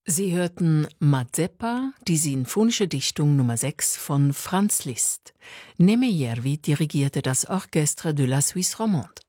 Sie hörten Mazeppa, die sinfonische Dichtung Nummer 6 von Franz Liszt. Nemejärvi dirigierte das Orchestre de la Suisse romande.